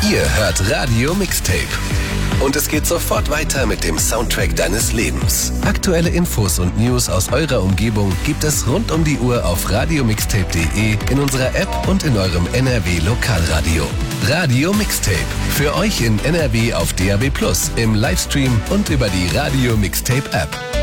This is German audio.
Ihr hört Radio Mixtape. Und es geht sofort weiter mit dem Soundtrack deines Lebens. Aktuelle Infos und News aus eurer Umgebung gibt es rund um die Uhr auf radiomixtape.de, in unserer App und in eurem NRW Lokalradio. Radio Mixtape. Für euch in NRW auf DAB+, im Livestream und über die Radio Mixtape App.